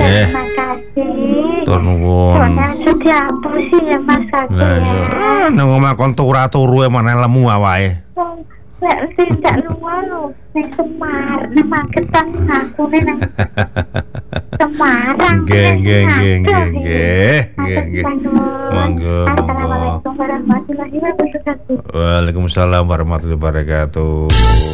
Terima kasih. Tur nuwun. Langsung dihapusi ya Mas aku Lah ya. ya, nang omah kon turu emane lemu awake. Lek tidak lunga lho, ning Semarang, nang Magetan aku nang Semarang. Nggih. Monggo. Assalamualaikum warahmatullahi wabarakatuh. Waalaikumsalam warahmatullahi wabarakatuh.